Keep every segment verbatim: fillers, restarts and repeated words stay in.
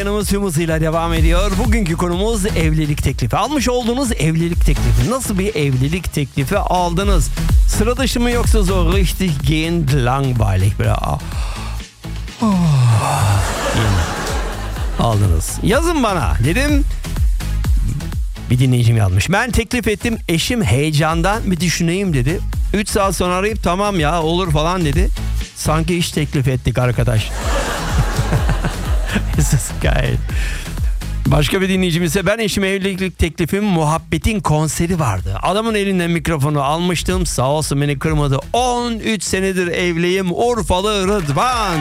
yayınımız tüm hızıyla devam ediyor. Bugünkü konumuz evlilik teklifi. Almış olduğunuz evlilik teklifi. Nasıl bir evlilik teklifi aldınız? Sıra dışı mı yoksa so richtig gehend langweilig? Böyle ah. Oh. Aldınız. Yazın bana dedim. Bir dinleyicim yazmış. Ben teklif ettim. Eşim heyecandan bir düşüneyim dedi. üç saat sonra arayıp tamam ya olur falan dedi. Sanki iş teklif ettik arkadaş. Geil. Başka bir dinleyicim ise ben eşime evlilik teklifim muhabbetin konseri vardı. Adamın elinden mikrofonu almıştım. Sağ olsun beni kırmadı. on üç senedir evliyim. Urfalı Rıdvan.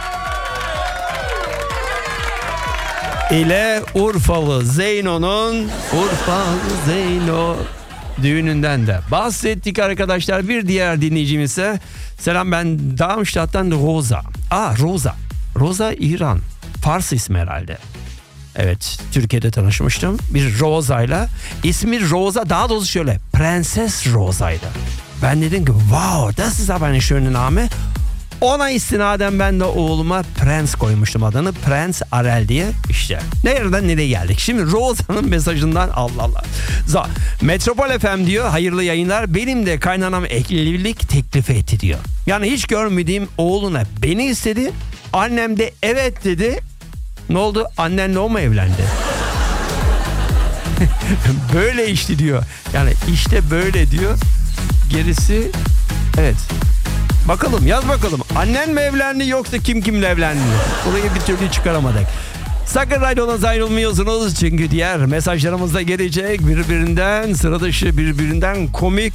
ile Urfalı Zeyno'nun Urfalı Zeyno düğününden de bahsettik arkadaşlar. Bir diğer dinleyicim ise selam, ben Darmstadt'tan Rosa. Aa Rosa. Rosa İran. Fars ismi herhalde. Evet, Türkiye'de tanışmıştım. Bir Rosa'yla. İsmi Rosa, daha doğrusu şöyle. Prenses Rosa'ydı. Ben dedim ki wow, das ist aber eine schöne Name. Ona istinaden ben de oğluma Prens koymuştum adını. Prens Arel diye. İşte nereden nereye geldik. Şimdi Rosa'nın mesajından Allah Allah. Za, Metropol F M diyor hayırlı yayınlar. Benim de kaynanam evlilik teklifi etti diyor. Yani hiç görmediğim oğluna beni istedi. Annem de evet dedi. Ne oldu? Annenle o mu evlendi? Böyle işte diyor. Yani işte böyle diyor. Gerisi evet. Bakalım, yaz bakalım. Annen mi evlendi yoksa kim kimle evlendi? Orayı bir türlü çıkaramadık. Sakın radyodan ayrılmıyorsunuz çünkü diğer mesajlarımız da gelecek. Birbirinden sıra dışı, birbirinden komik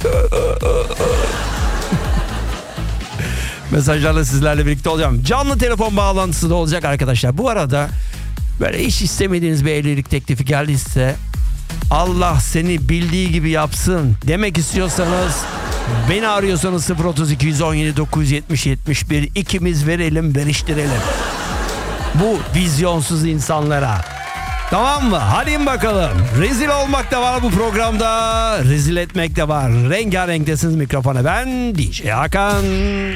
mesajlarla sizlerle birlikte olacağım. Canlı telefon bağlantısı da olacak arkadaşlar. Bu arada böyle hiç istemediğiniz bir evlilik teklifi geldiyse Allah seni bildiği gibi yapsın demek istiyorsanız beni arıyorsanız sıfır otuz iki yüz on yedi dokuz yüz yetmiş yetmiş bir ikimiz verelim, veriştirelim. Bu vizyonsuz insanlara. Tamam mı? Hadi bakalım. Rezil olmak da var bu programda. Rezil etmek de var. Rengarenktesiniz mikrofona. Ben D J Hakan.